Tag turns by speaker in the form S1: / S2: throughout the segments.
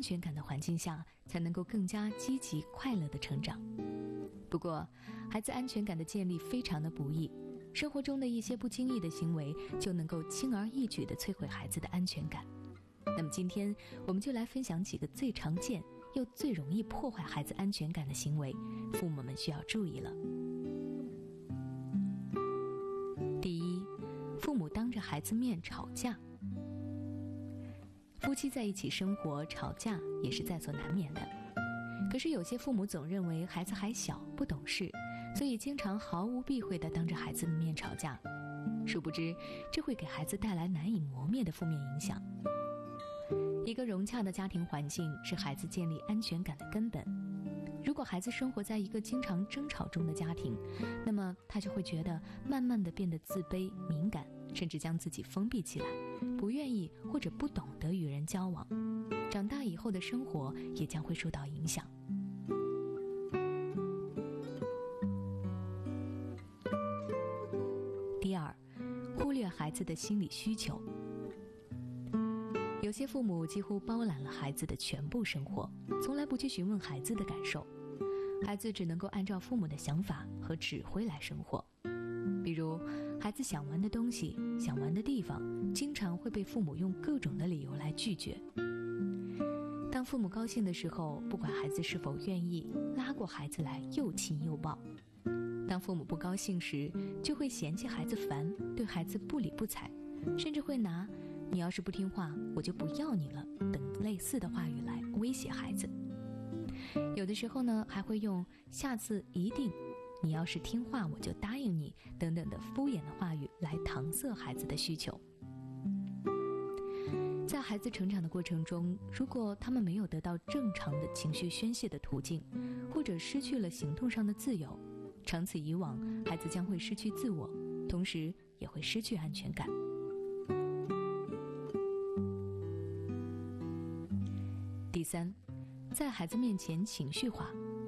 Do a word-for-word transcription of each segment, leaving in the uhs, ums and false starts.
S1: 全感的环境下，才能够更加积极快乐的成长。不过，孩子安全感的建立非常的不易，生活中的一些不经意的行为就能够轻而易举地摧毁孩子的安全感。那么今天我们就来分享几个最常见又最容易破坏孩子安全感的行为，父母们需要注意了。第一，父母当着孩子面吵架。夫妻在一起生活，吵架也是在所难免的。可是有些父母总认为孩子还小，不懂事，所以经常毫无避讳地当着孩子的面吵架。殊不知，这会给孩子带来难以磨灭的负面影响。一个融洽的家庭环境是孩子建立安全感的根本。如果孩子生活在一个经常争吵中的家庭，那么他就会觉得慢慢地变得自卑、敏感，甚至将自己封闭起来，不愿意或者不懂得与人交往。长大以后的生活也将会受到影响。第二，忽略孩子的心理需求。有些父母几乎包揽了孩子的全部生活，从来不去询问孩子的感受，孩子只能够按照父母的想法和指挥来生活。比如，孩子想玩的东西、想玩的地方，经常会被父母用各种的理由来拒绝。当父母高兴的时候，不管孩子是否愿意，拉过孩子来又亲又抱；当父母不高兴时，就会嫌弃孩子烦，对孩子不理不睬，甚至会拿你要是不听话，我就不要你了等类似的话语来威胁孩子。有的时候呢，还会用下次一定，你要是听话我就答应你等等的敷衍的话语来搪塞孩子的需求。在孩子成长的过程中，如果他们没有得到正常的情绪宣泄的途径，或者失去了行动上的自由，长此以往，孩子将会失去自我，同时也会失去安全感。第三，在孩子面前情绪化。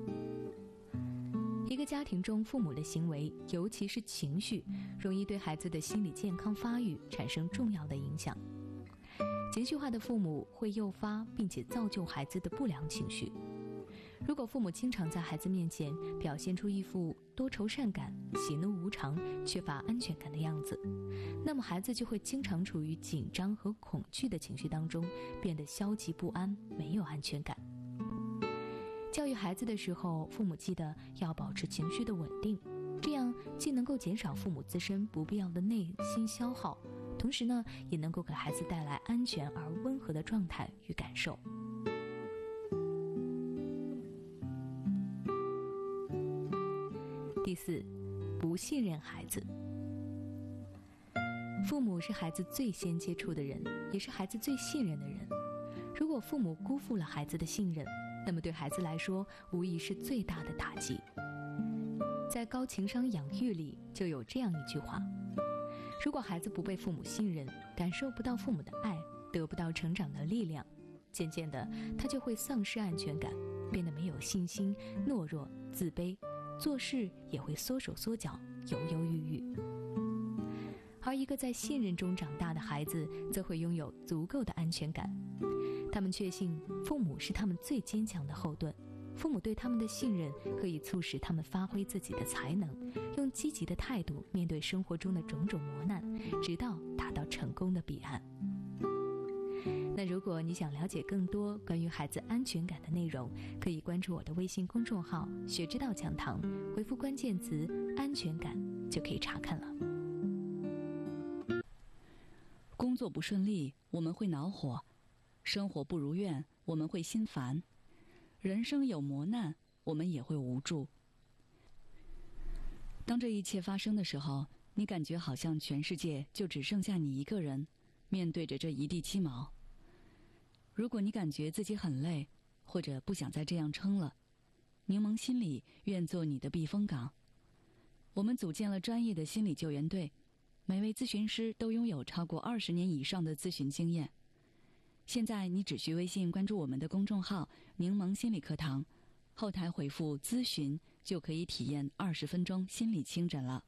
S1: 一个家庭中，父母的行为，尤其是情绪，容易对孩子的心理健康发育产生重要的影响。情绪化的父母会诱发并且造就孩子的不良情绪。如果父母经常在孩子面前表现出一副多愁善感、喜怒无常、缺乏安全感的样子，那么孩子就会经常处于紧张和恐惧的情绪当中，变得消极不安，没有安全感。教育孩子的时候，父母记得要保持情绪的稳定，这样既能够减少父母自身不必要的内心消耗，同时呢，也能够给孩子带来安全而温和的状态与感受。第四，不信任孩子。父母是孩子最先接触的人，也是孩子最信任的人。如果父母辜负了孩子的信任，那么对孩子来说，无疑是最大的打击。在高情商养育里就有这样一句话：如果孩子不被父母信任，感受不到父母的爱，得不到成长的力量，渐渐的他就会丧失安全感，变得没有信心、懦弱、自卑，做事也会缩手缩脚、犹犹豫豫。而一个在信任中长大的孩子，则会拥有足够的安全感。他们确信父母是他们最坚强的后盾，父母对他们的信任可以促使他们发挥自己的才能，用积极的态度面对生活中的种种磨难，直到达到成功的彼岸。那如果你想了解更多关于孩子安全感的内容，可以关注我的微信公众号学之道讲堂，回复关键词安全感就可以查看了。
S2: 工作不顺利，我们会恼火；生活不如愿，我们会心烦；人生有磨难，我们也会无助。当这一切发生的时候，你感觉好像全世界就只剩下你一个人，面对着这一地鸡毛。如果你感觉自己很累，或者不想再这样撑了，柠檬心理愿做你的避风港。我们组建了专业的心理救援队，每位咨询师都拥有超过二十年以上的咨询经验。现在你只需微信关注我们的公众号柠檬心理课堂，后台回复咨询就可以体验二十分钟心理清诊了。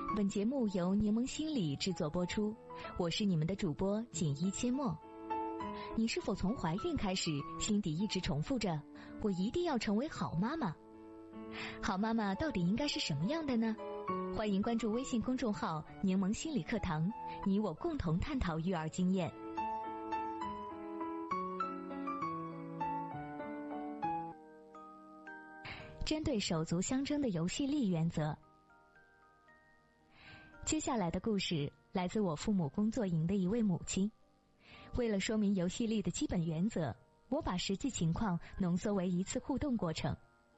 S1: 本节目由柠檬心理制作播出，我是你们的主播锦衣阡陌。你是否从怀孕开始，心底一直重复着“我一定要成为好妈妈”？好妈妈到底应该是什么样的呢？欢迎关注微信公众号“柠檬心理课堂”，你我共同探讨育儿经验。针对手足相争的游戏力原则。接下来的故事来自我父母工作营的一位母亲。为了说明游戏力的基本原则，我把实际情况浓缩为一次互动过程。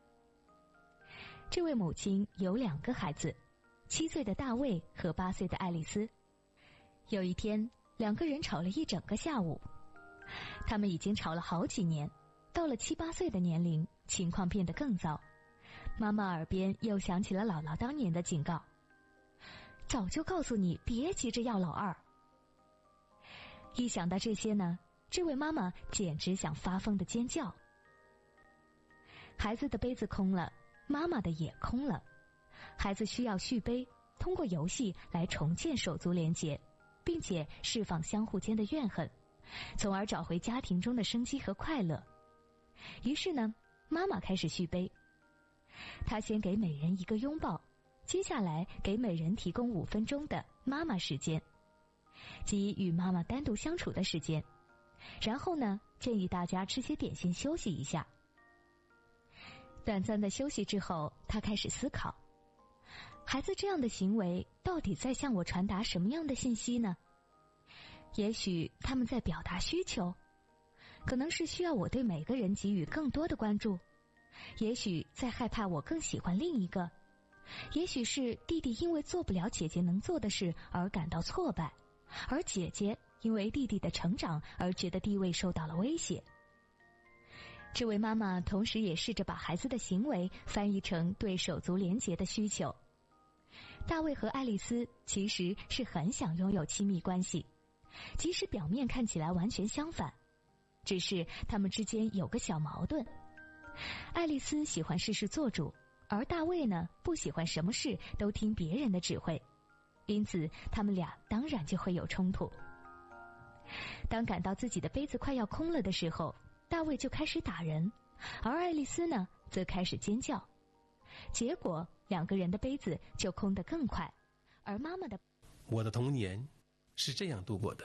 S1: 这位母亲有两个孩子，七岁的大卫和八岁的爱丽丝。有一天，两个人吵了一整个下午。他们已经吵了好几年，到了七八岁的年龄，情况变得更糟。妈妈耳边又响起了姥姥当年的警告：早就告诉你别急着要老二。一想到这些呢，这位妈妈简直想发疯的尖叫。孩子的杯子空了，妈妈的也空了。孩子需要续杯，通过游戏来重建手足连结，并且释放相互间的怨恨，从而找回家庭中的生机和快乐。于是呢，妈妈开始续杯。她先给每人一个拥抱，接下来给每人提供五分钟的妈妈时间，即与妈妈单独相处的时间。然后呢，建议大家吃些点心休息一下。短暂的休息之后，她开始思考，孩子这样的行为到底在向我传达什么样的信息呢？也许他们在表达需求，可能是需要我对每个人给予更多的关注，也许在害怕我更喜欢另一个，也许是弟弟因为做不了姐姐能做的事而感到挫败，而姐姐因为弟弟的成长而觉得地位受到了威胁。这位妈妈同时也试着把孩子的行为翻译成对手足连结的需求。大卫和爱丽丝其实是很想拥有亲密关系，即使表面看起来完全相反，只是他们之间有个小矛盾。爱丽丝喜欢事事做主，而大卫呢，不喜欢什么事都听别人的指挥，因此他们俩当然就会有冲突。当感到自己的杯子快要空了的时候，大卫就开始打人，而爱丽丝呢，则开始尖叫。结果两个人的杯子就空得更快，而妈妈的……
S3: 我的童年是这样度过的。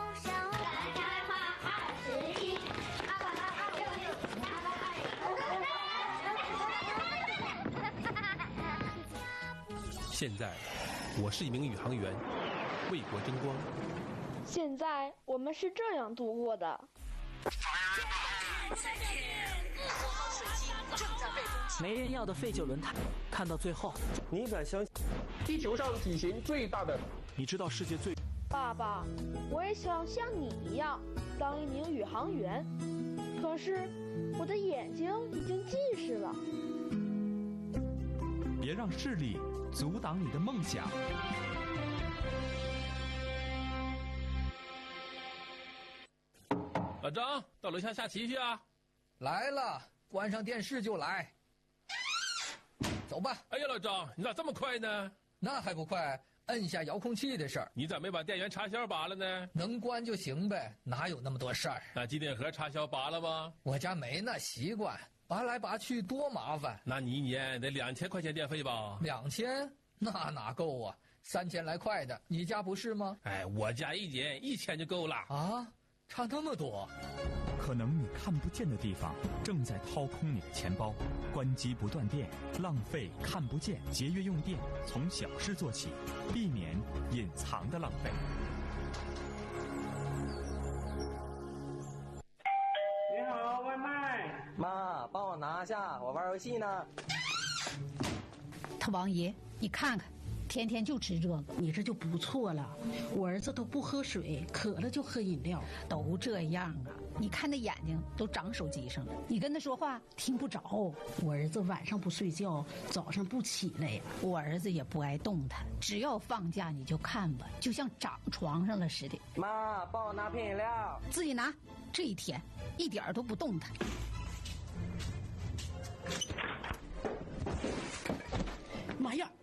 S3: 现在，我是一名宇航员，为国争光。
S4: 现在我们是这样度过的。
S5: 没人要的废旧轮胎，看到最后，
S6: 你敢相信地球上体型最大的？
S5: 你知道世界最……
S4: 爸爸，我也想像你一样当一名宇航员，可是我的眼睛已经近视了。
S7: 别让视力阻挡你的梦想。
S3: 老张，到楼下下棋去啊！
S8: 来了，关上电视就来。走吧。
S3: 哎呀，老张，你咋这么快呢？
S8: 那还不快，摁下遥控器的事儿。
S3: 你咋没把电源插销拔了呢？
S8: 能关就行呗，哪有那么多事儿？
S3: 那机顶盒插销拔了吗？
S8: 我家没那习惯，拔来拔去多麻烦。
S3: 那你一年得两千块钱电费吧？
S8: 两千？那哪够啊？三千来块的，你家不是吗？
S3: 哎，我家一年一千就够了。
S8: 啊？差那么多？
S7: 可能你看不见的地方正在掏空你的钱包。关机不断电，浪费看不见，节约用电，从小事做起，避免隐藏的浪费。
S6: 你好，外卖。
S9: 妈，帮我拿下，我玩游戏呢。
S10: 他王爷，你看看，天天就吃这个，
S11: 你这就不错了。我儿子都不喝水，渴了就喝饮料，
S10: 都这样啊。你看那眼睛都长手机上了，你跟他说话听不着。
S11: 我儿子晚上不睡觉，早上不起来呀。
S10: 我儿子也不爱动弹，只要放假你就看吧，就像长床上了似的。
S9: 妈，帮我拿瓶饮料。
S10: 自己拿。这一天一点都不动弹。
S11: 妈呀，